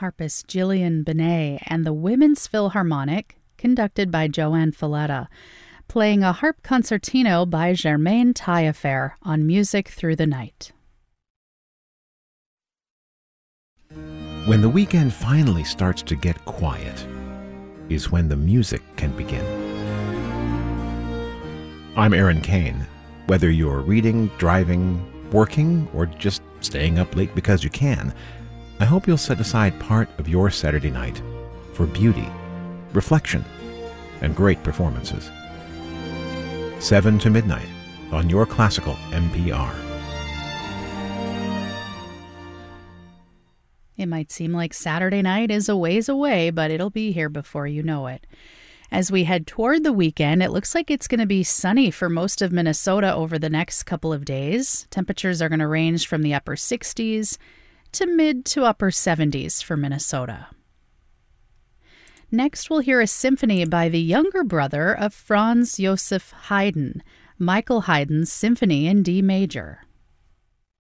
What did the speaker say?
harpist Gillian Benet and the Women's Philharmonic, conducted by Joanne Falletta, playing a harp concertino by Germaine Taillefer on Music Through the Night. When the weekend finally starts to get quiet is when the music can begin. I'm Aaron Kane. Whether you're reading, driving, working, or just staying up late because you can, I hope you'll set aside part of your Saturday night for beauty, reflection, and great performances. 7 to midnight on your classical NPR. It might seem like Saturday night is a ways away, but it'll be here before you know it. As we head toward the weekend, it looks like it's going to be sunny for most of Minnesota over the next couple of days. Temperatures are going to range from the upper 60s to mid to upper 70s for Minnesota. Next, we'll hear a symphony by the younger brother of Franz Joseph Haydn, Michael Haydn's Symphony in D major.